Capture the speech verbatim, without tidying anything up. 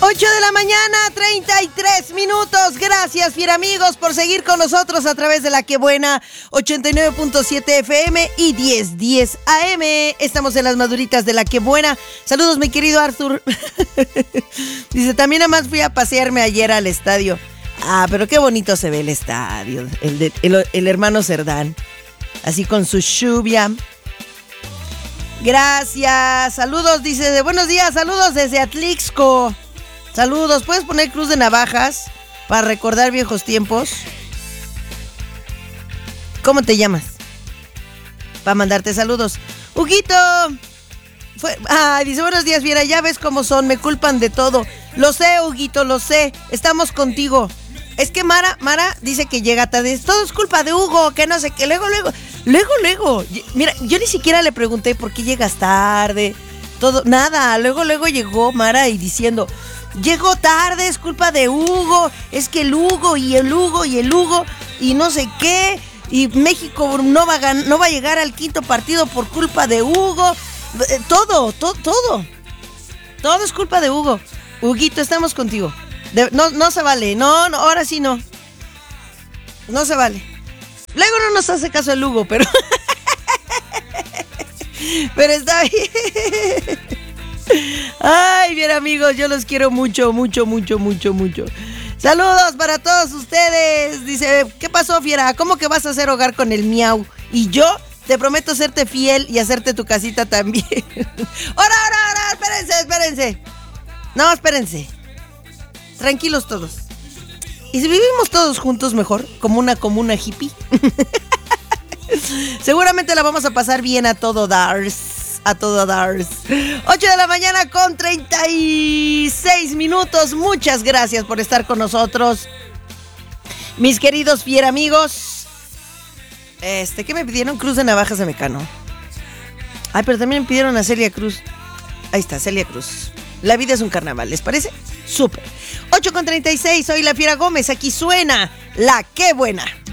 ocho de la mañana, treinta y tres minutos. Gracias, fiera amigos, por seguir con nosotros a través de La Que Buena, ochenta y nueve punto siete F M y diez diez A M. Estamos en las maduritas de La Que Buena. Saludos, mi querido Arthur. Dice, también nada más fui a pasearme ayer al estadio. Ah, pero qué bonito se ve el estadio, el, de, el, el hermano Cerdán, así con su lluvia. Gracias, saludos, dice, de buenos días, saludos desde Atlixco. Saludos, ¿puedes poner cruz de navajas para recordar viejos tiempos? ¿Cómo te llamas? Para mandarte saludos. Huguito. Fue, ah, dice, buenos días, Viera, ya ves cómo son, me culpan de todo. Lo sé, Huguito, lo sé, estamos contigo. Es que Mara, Mara dice que llega tarde. Todo es culpa de Hugo, que no sé qué. Luego, luego, luego, luego. Mira, yo ni siquiera le pregunté por qué llegas tarde. Todo, nada. Luego, luego llegó Mara y diciendo, llegó tarde, es culpa de Hugo. Es que el Hugo y el Hugo y el Hugo y no sé qué. Y México no va a, gan- no va a llegar al quinto partido por culpa de Hugo. Todo, todo, todo. Todo es culpa de Hugo. Huguito, estamos contigo. De, no, no se vale, no, no, ahora sí no. No se vale. Luego no nos hace caso el Hugo, pero... pero está bien. Ay, bien amigos, yo los quiero mucho, mucho, mucho, mucho, mucho. Saludos para todos ustedes. Dice, ¿qué pasó, fiera? ¿Cómo que vas a hacer hogar con el miau? Y yo te prometo serte fiel y hacerte tu casita también. ¡Ora, ora, ora! Espérense, espérense. No, espérense. Tranquilos todos. ¿Y si vivimos todos juntos mejor? Como una comuna hippie. Seguramente la vamos a pasar bien a todo dars. A todo dars. ocho de la mañana con treinta y seis minutos. Muchas gracias por estar con nosotros. Mis queridos fiera amigos. Este, ¿qué me pidieron? Cruz de navajas de Mecano. Ay, pero también me pidieron a Celia Cruz. Ahí está, Celia Cruz. La vida es un carnaval, ¿les parece? Súper. ocho con treinta y seis, soy la Fiera Gómez. Aquí suena La Que Buena.